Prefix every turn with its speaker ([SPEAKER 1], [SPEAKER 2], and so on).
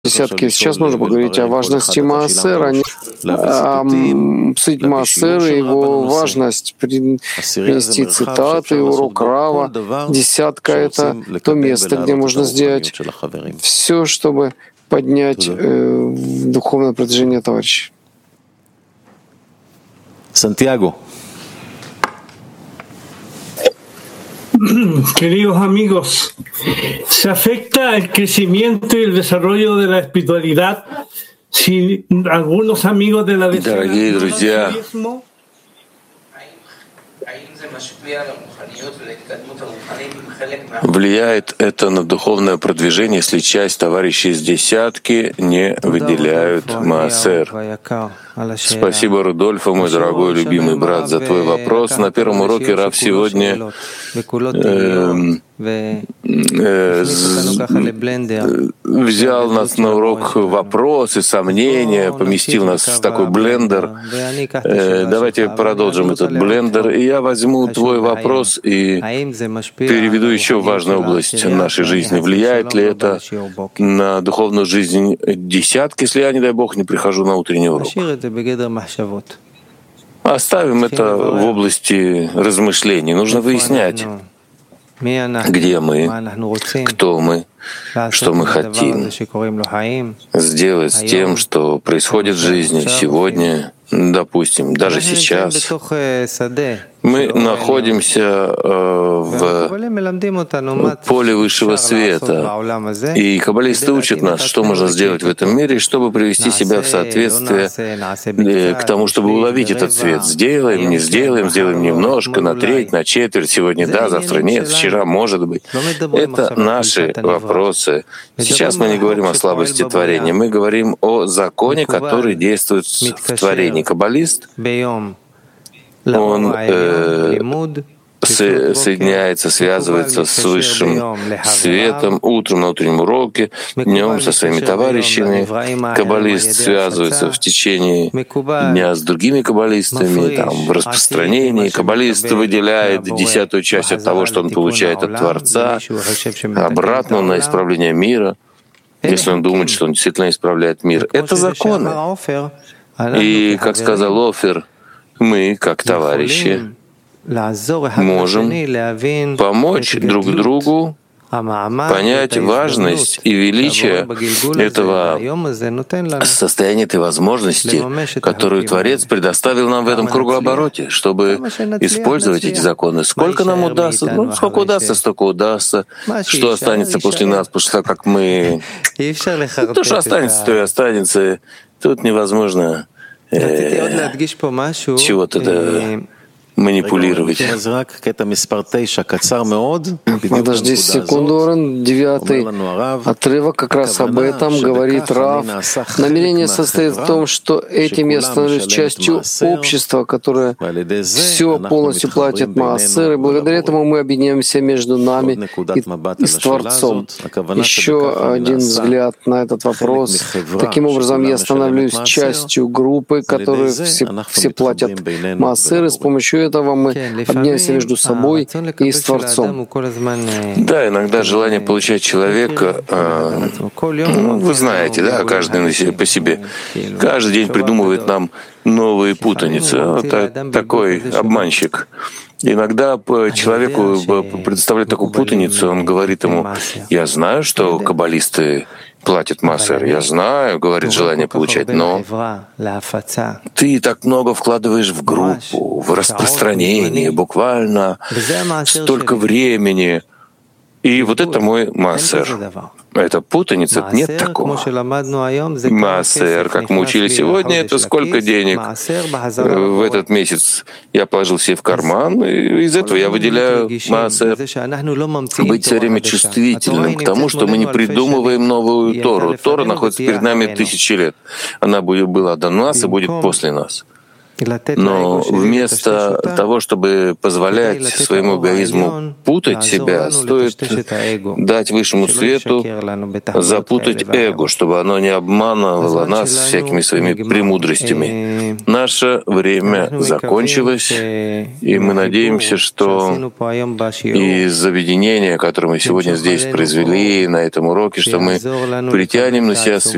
[SPEAKER 1] десятки. Сейчас нужно поговорить о важности Маасера, обсудить Маасер и его важность, привести цитаты, урок Рава. Десятка — это то место, где можно сделать все, чтобы поднять духовное продвижение товарищей.
[SPEAKER 2] Santiago.
[SPEAKER 3] Queridos amigos, ¿se afecta el crecimiento y el desarrollo de la espiritualidad si algunos amigos de la
[SPEAKER 4] Дорогие друзья, влияет это на духовное продвижение, если часть товарищей из десятки не выделяют Маасер? Спасибо, Рудольфа, мой дорогой любимый брат, за твой вопрос. На первом уроке Рав сегодня взял нас на урок вопросы, сомнения, поместил нас в такой блендер. Давайте продолжим этот блендер. И я возьму твой вопрос и переведу еще в важную область нашей жизни. Влияет ли это на духовную жизнь десятки, если я, не дай Бог, не прихожу на утренний урок? Оставим это в области размышлений. Нужно выяснять, где мы, кто мы, что мы хотим сделать с тем, что происходит в жизни сегодня, допустим, даже сейчас. Мы находимся в поле высшего света, и каббалисты учат нас, что можно сделать в этом мире, чтобы привести себя в соответствие к тому, чтобы уловить этот свет. Сделаем, не сделаем, сделаем немножко, на треть, на четверть, сегодня да, завтра нет, вчера может быть. Это наши вопросы. Сейчас мы не говорим о слабости творения, мы говорим о законе, который действует в творении. Каббалист, он соединяется, связывается с высшим светом утром на утреннем уроке, днем со своими товарищами. Каббалист связывается в течение дня с другими каббалистами, там, в распространении. Каббалист выделяет 10-ю часть от того, что он получает от Творца, обратно на исправление мира, если он думает, что он действительно исправляет мир. Это законы. И, как сказал Офер, мы, как товарищи, можем помочь друг другу понять важность и величие этого состояния, этой возможности, которую Творец предоставил нам в этом кругообороте, чтобы использовать эти законы. Сколько нам удастся? Ну, сколько удастся, столько удастся. Что останется после нас, после того, как мы... То, что останется, то и останется. Тут невозможно чего-то манипулировать.
[SPEAKER 1] Подожди секунду, Орен. 9-й отрывок как раз об этом говорит Рав. Намерение состоит в том, что эти места становятся частью общества, которое все полностью платит Маасер, и благодаря этому мы объединяемся между нами и с Творцом. Еще один взгляд на этот вопрос. Таким образом, я становлюсь частью группы, которые все платят Маасер, и с помощью этого мы объединяемся между собой и с Творцом.
[SPEAKER 4] Да, иногда желание получать человека, вы знаете, да, каждый по себе, каждый день придумывает нам новые путаницы. Такой обманщик. Иногда человеку предоставляет такую путаницу, он говорит ему: «Я знаю, что каббалисты платят Маасер, я знаю, говорит, желание получать, но ты так много вкладываешь в группу, в распространение, буквально столько времени, и вот это мой Маасер». Это путаница, нет такого. Маасер, как мы учили сегодня, это сколько денег в этот месяц я положил себе в карман, и из этого я выделяю Маасер. Быть все время чувствительным к тому, что мы не придумываем новую Тору. Тора находится перед нами 1000 лет. Она была до нас и будет после нас. Но вместо того, чтобы позволять своему эгоизму путать себя, стоит дать высшему свету запутать эго, чтобы оно не обманывало нас всякими своими премудростями. Наше время закончилось, и мы надеемся, что из объединения, которое мы сегодня здесь произвели на этом уроке, что мы притянем на себя свет